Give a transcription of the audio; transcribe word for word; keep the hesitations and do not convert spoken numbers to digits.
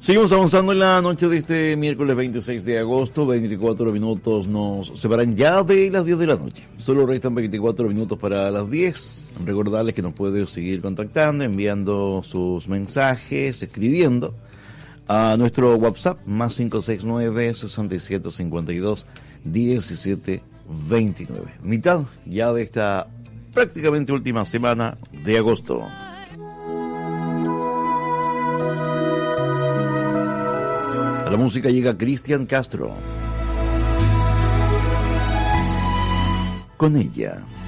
Seguimos avanzando en la noche de este miércoles veintiséis de agosto. veinticuatro minutos nos separan ya de las diez de la noche. Solo restan veinticuatro minutos para las diez. Recordarles que nos pueden seguir contactando, enviando sus mensajes, escribiendo a nuestro WhatsApp más cinco seis nueve, seis siete cinco dos, uno siete dos nueve. Mitad ya de esta prácticamente última semana de agosto. A la música llega Cristian Castro. Con ella.